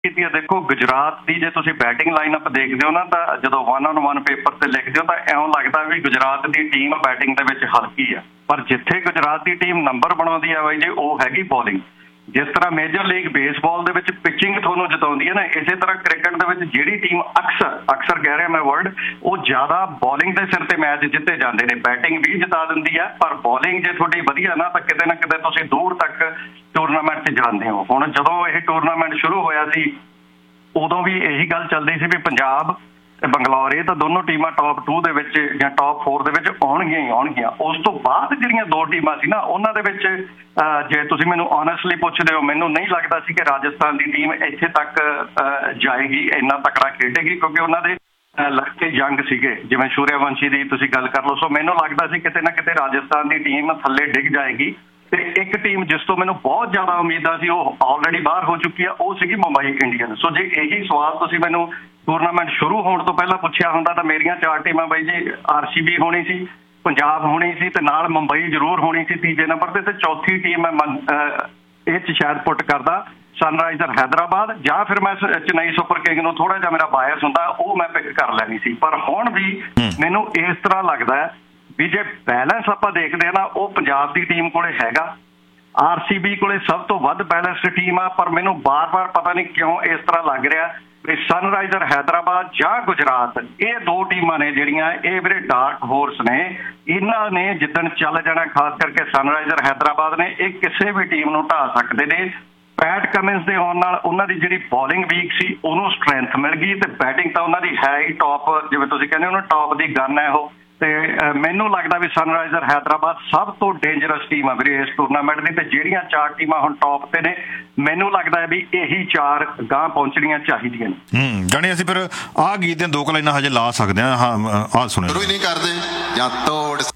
ਕੀਤੀ ਹੈ। ਦੇਖੋ ਗੁਜਰਾਤ ਦੀ ਜੇ ਤੁਸੀਂ ਬੈਟਿੰਗ ਲਾਈਨਅਪ ਦੇਖਦੇ ਹੋ ਨਾ, ਤਾਂ ਜਦੋਂ 1-on-1 ਪੇਪਰ ਤੇ ਲਿਖਦੇ ਹੋ ਤਾਂ ਇਉਂ ਲੱਗਦਾ ਵੀ ਗੁਜਰਾਤ ਦੀ ਟੀਮ ਬੈਟਿੰਗ ਦੇ ਵਿੱਚ ਹਲਕੀ ਆ, ਪਰ ਜਿੱਥੇ ਗੁਜਰਾਤ ਦੀ ਟੀਮ ਨੰਬਰ ਬਣਾਉਂਦੀ ਹੈ ਬਾਈ ਜੀ, ਉਹ ਹੈਗੀ ਬੋਲਿੰਗ। ਜਿਸ ਤਰ੍ਹਾਂ ਮੇਜਰ ਲੀਗ ਬੇਸਬਾਲ ਦੇ ਵਿੱਚ ਪਿਚਿੰਗ ਤੁਹਾਨੂੰ ਜਿਤਾਉਂਦੀ ਹੈ ਨਾ, ਇਸੇ ਤਰ੍ਹਾਂ ਕ੍ਰਿਕਟ ਦੇ ਵਿੱਚ ਜਿਹੜੀ ਟੀਮ ਅਕਸਰ ਕਹਿ ਰਿਹਾ ਮੈਂ ਵਰਡ, ਉਹ ਜ਼ਿਆਦਾ ਬੋਲਿੰਗ ਦੇ ਸਿਰ ਤੇ ਮੈਚ ਜਿੱਤੇ ਜਾਂਦੇ ਨੇ। ਬੈਟਿੰਗ ਵੀ ਜਿਤਾ ਦਿੰਦੀ ਹੈ, ਪਰ ਬੋਲਿੰਗ ਜੇ ਤੁਹਾਡੀ ਵਧੀਆ ਨਾ, ਤਾਂ ਕਿਤੇ ਨਾ ਕਿਤੇ ਤੁਸੀਂ ਦੂਰ ਤੱਕ ਟੂਰਨਾਮੈਂਟ 'ਚ ਜਾਂਦੇ ਹੋ। ਹੁਣ ਜਦੋਂ ਇਹ ਟੂਰਨਾਮੈਂਟ ਸ਼ੁਰੂ ਹੋਇਆ ਸੀ, ਉਦੋਂ ਵੀ ਇਹੀ ਗੱਲ ਚੱਲਦੀ ਸੀ ਵੀ ਪੰਜਾਬ ਤੇ ਬੰਗਲੌਰ, ਇਹ ਤਾਂ ਦੋਨੋਂ ਟੀਮਾਂ ਟੌਪ 2 ਦੇ ਵਿੱਚ ਜਾਂ ਟੌਪ 4 ਦੇ ਵਿੱਚ ਆਉਣਗੀਆਂ ਹੀ ਆਉਣਗੀਆਂ। ਉਸ ਤੋਂ ਬਾਅਦ ਜਿਹੜੀਆਂ ਦੋ ਟੀਮਾਂ ਸੀ ਨਾ, ਉਹਨਾਂ ਦੇ ਵਿੱਚ ਜੇ ਤੁਸੀਂ ਮੈਨੂੰ ਓਨੈਸਟਲੀ ਪੁੱਛਦੇ ਹੋ, ਮੈਨੂੰ ਨਹੀਂ ਲੱਗਦਾ ਸੀ ਕਿ ਰਾਜਸਥਾਨ ਦੀ ਟੀਮ ਇੱਥੇ ਤੱਕ ਜਾਏਗੀ, ਇੰਨਾ ਤਕੜਾ ਖੇਡੇਗੀ, ਕਿਉਂਕਿ ਉਹਨਾਂ ਦੇ ਲੜਕੇ ਯੰਗ ਸੀਗੇ, ਜਿਵੇਂ ਸੂਰਿਆਵੰਸ਼ੀ ਦੀ ਤੁਸੀਂ ਗੱਲ ਕਰ ਲਓ। ਸੋ ਮੈਨੂੰ ਲੱਗਦਾ ਸੀ ਕਿਤੇ ਨਾ ਕਿਤੇ ਰਾਜਸਥਾਨ ਦੀ ਟੀਮ ਥੱਲੇ ਡਿੱਗ ਜਾਏਗੀ। ਤੇ ਇੱਕ ਟੀਮ ਜਿਸ ਤੋਂ ਮੈਨੂੰ ਬਹੁਤ ਜ਼ਿਆਦਾ ਉਮੀਦਾਂ ਸੀ, ਉਹ ਆਲਰੇਡੀ ਬਾਹਰ ਹੋ ਚੁੱਕੀ ਆ, ਉਹ ਸੀਗੀ ਮੁੰਬਈ ਇੰਡੀਅਨਸ। ਸੋ ਜੇ ਇਹੀ ਸਵਾਲ ਤੁਸੀਂ ਮੈਨੂੰ ਟੂਰਨਾਮੈਂਟ ਸ਼ੁਰੂ ਹੋਣ ਤੋਂ ਪਹਿਲਾਂ ਪੁੱਛਿਆ ਹੁੰਦਾ, ਤਾਂ ਮੇਰੀਆਂ 4 ਟੀਮਾਂ ਬਾਈ ਜੀ, RCB ਹੋਣੀ ਸੀ, ਪੰਜਾਬ ਹੋਣੀ ਸੀ, ਤੇ ਨਾਲ ਮੁੰਬਈ ਜ਼ਰੂਰ ਹੋਣੀ ਸੀ ਤੀਜੇ ਨੰਬਰ ਤੇ ਚੌਥੀ ਟੀਮ ਮੈਂ ਇਹ 'ਚ ਸ਼ਾਇਦ ਪੁੱਟ ਕਰਦਾ ਸਨਰਾਈਜ਼ਰ ਹੈਦਰਾਬਾਦ, ਜਾਂ ਫਿਰ ਮੈਂ ਚੇਨਈ ਸੁਪਰ ਕਿੰਗ ਨੂੰ, ਥੋੜਾ ਜਿਹਾ ਮੇਰਾ ਬਾਇਸ ਹੁੰਦਾ, ਉਹ ਮੈਂ ਪਿਕ ਕਰ ਲੈਣੀ ਸੀ। ਪਰ ਹੁਣ ਵੀ ਮੈਨੂੰ ਇਸ ਤਰ੍ਹਾਂ ਲੱਗਦਾ ਹੈ ਵੀ ਜੇ ਬੈਲੈਂਸ ਆਪਾਂ ਦੇਖਦੇ ਹਾਂ ਨਾ, ਉਹ ਪੰਜਾਬ ਦੀ ਟੀਮ ਕੋਲੇ ਹੈਗਾ, RCB ਕੋਲੇ ਸਭ ਤੋਂ ਵੱਧ ਬੈਲੈਂਸਡ ਟੀਮ ਆ। ਪਰ ਮੈਨੂੰ ਬਾਰ-ਬਾਰ ਪਤਾ ਨਹੀਂ ਕਿਉਂ ਇਸ ਤਰ੍ਹਾਂ ਲੱਗ ਰਿਹਾ ਵੀ ਸਨਰਾਈਜ਼ਰ ਹੈਦਰਾਬਾਦ ਜਾਂ ਗੁਜਰਾਤ, ਇਹ ਦੋ ਟੀਮਾਂ ਨੇ ਜਿਹੜੀਆਂ ਇਹ ਵੀਰੇ ਡਾਰਕ ਹੋਰਸ ਨੇ। ਇਹਨਾਂ ਨੇ ਜਿੱਦਣ ਚੱਲ ਜਾਣਾ, ਖਾਸ ਕਰਕੇ ਸਨਰਾਈਜ਼ਰ ਹੈਦਰਾਬਾਦ ਨੇ, ਇਹ ਕਿਸੇ ਵੀ ਟੀਮ ਨੂੰ ਢਾਹ ਸਕਦੇ ਨੇ। ਪੈਟ ਕਮਿੰਸ ਦੇ ਆਉਣ ਨਾਲ ਉਹਨਾਂ ਦੀ ਜਿਹੜੀ ਬੋਲਿੰਗ ਵੀਕ ਸੀ, ਉਹਨੂੰ ਸਟਰੈਂਥ ਮਿਲ ਗਈ, ਤੇ ਬੈਟਿੰਗ ਤਾਂ ਉਹਨਾਂ ਦੀ ਹੈ ਹੀ ਟੌਪ, ਜਿਵੇਂ ਤੁਸੀਂ ਕਹਿੰਦੇ ਹੋ ਨਾ, ਟੌਪ ਦੀ ਗਨ ਹੈ ਉਹ। ਤੇ ਮੈਨੂੰ ਲੱਗਦਾ ਵੀ ਸਨਰਾਈਜ਼ਰ ਹੈਦਰਾਬਾਦ ਸਭ ਤੋਂ ਡੇਂਜਰਸ ਟੀਮ ਆ ਵੀਰੇ ਇਸ ਟੂਰਨਾਮੈਂਟ ਦੀ। ਤੇ ਜਿਹੜੀਆਂ 4 ਟੀਮਾਂ ਹੁਣ ਟੌਪ ਤੇ ਨੇ, ਮੈਨੂੰ ਲੱਗਦਾ ਹੈ ਵੀ ਇਹੀ 4 ਗਾਂਹ ਪਹੁੰਚਣੀਆਂ ਚਾਹੀਦੀਆਂ ਨੇ। ਜਾਣੀ ਅਸੀਂ ਫਿਰ ਆਹ ਗੀਤ ਦੀਆਂ 2 ਲਾਈਨਾਂ ਹਜੇ ਲਾ ਸਕਦੇ ਹਾਂ। ਆਹ ਸੁਣਿਓ। ਸ਼ੁਰੂ ਹੀ ਨਹੀਂ ਕਰਦੇ ਜਾਂ ਤੋੜ